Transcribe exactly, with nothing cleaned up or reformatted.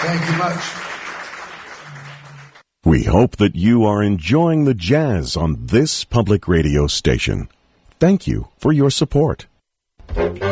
Thank you much. We hope that you are enjoying the jazz on this public radio station. Thank you for your support.